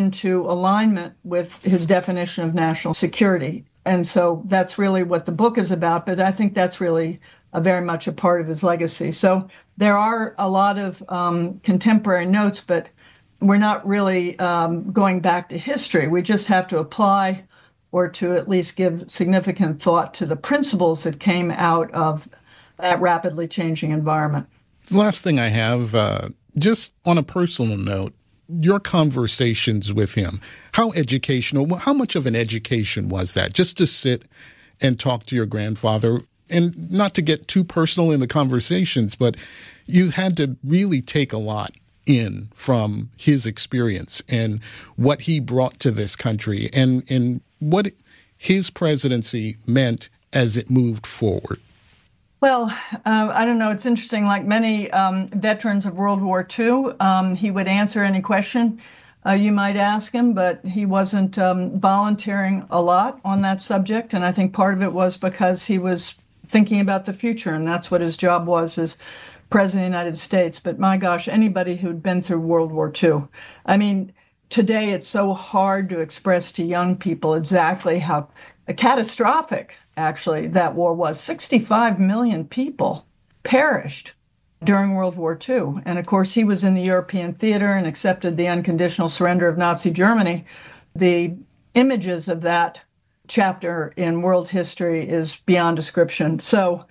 into alignment with his definition of national security. And so that's really what the book is about, but I think that's really very much a part of his legacy. So there are a lot of contemporary notes, but we're not really going back to history. We just have to apply or to at least give significant thought to the principles that came out of that rapidly changing environment. Last thing I have, just on a personal note, your conversations with him, how educational, how much of an education was that? Just to sit and talk to your grandfather, and not to get too personal in the conversations, but you had to really take a lot in from his experience and what he brought to this country and what his presidency meant as it moved forward. Well, I don't know. It's interesting. Like many veterans of World War II, he would answer any question you might ask him, but he wasn't volunteering a lot on that subject. And I think part of it was because he was thinking about the future, and that's what his job was as President of the United States. But my gosh, anybody who'd been through World War II, I mean, today it's so hard to express to young people exactly how catastrophic, actually, that war was. 65 million people perished during World War II. And of course, he was in the European theater and accepted the unconditional surrender of Nazi Germany. The images of that chapter in world history is beyond description. So,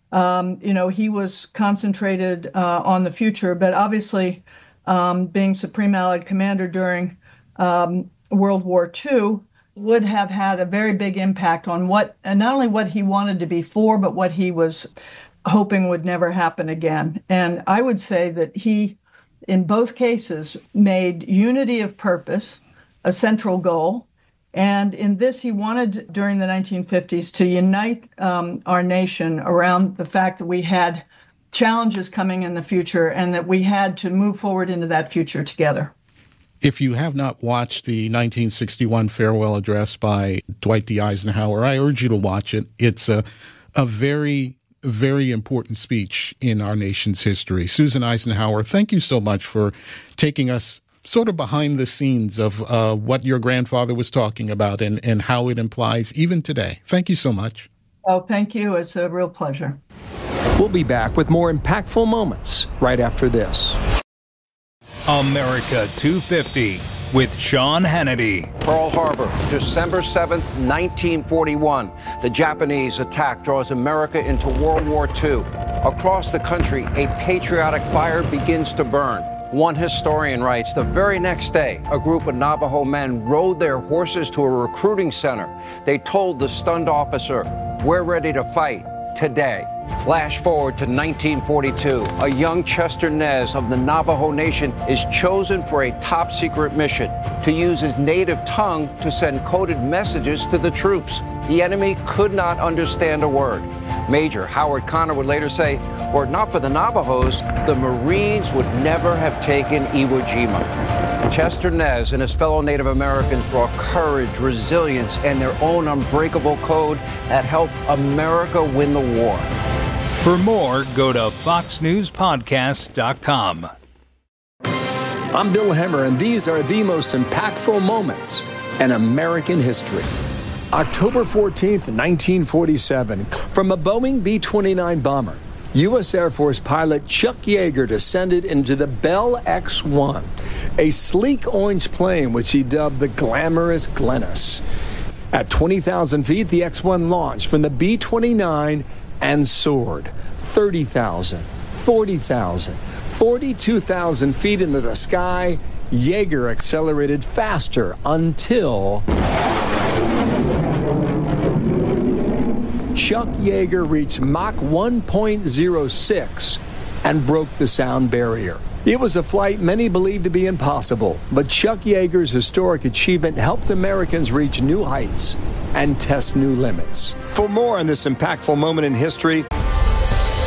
he was concentrated on the future, but obviously being Supreme Allied Commander during World War II would have had a very big impact on not only what he wanted to be for, but what he was hoping would never happen again. And I would say that he, in both cases, made unity of purpose a central goal. And in this, he wanted, during the 1950s, to unite our nation around the fact that we had challenges coming in the future and that we had to move forward into that future together. If you have not watched the 1961 farewell address by Dwight D. Eisenhower, I urge you to watch it. It's a very, very important speech in our nation's history. Susan Eisenhower, thank you so much for taking us sort of behind the scenes of what your grandfather was talking about and how it implies even today. Thank you so much. Oh, thank you. It's a real pleasure. We'll be back with more impactful moments right after this. America 250 with Sean Hannity. Pearl Harbor, December 7th, 1941. The Japanese attack draws America into World War II. Across the country, a patriotic fire begins to burn. One historian writes, the very next day, a group of Navajo men rode their horses to a recruiting center. They told the stunned officer, "We're ready to fight today." Flash forward to 1942. A young Chester Nez of the Navajo Nation is chosen for a top-secret mission to use his native tongue to send coded messages to the troops. The enemy could not understand a word. Major Howard Connor would later say, were it not for the Navajos, the Marines would never have taken Iwo Jima. Chester Nez and his fellow Native Americans brought courage, resilience, and their own unbreakable code that helped America win the war. For more, go to foxnewspodcast.com. I'm Bill Hemmer, and these are the most impactful moments in American history. October 14th, 1947, from a Boeing B-29 bomber, U.S. Air Force pilot Chuck Yeager descended into the Bell X-1, a sleek orange plane which he dubbed the glamorous Glennis. At 20,000 feet, the X-1 launched from the B-29 and soared 30,000, 40,000, 42,000 feet into the sky. Yeager accelerated faster until Chuck Yeager reached Mach 1.06 and broke the sound barrier. It was a flight many believed to be impossible, but Chuck Yeager's historic achievement helped Americans reach new heights and test new limits. For more on this impactful moment in history,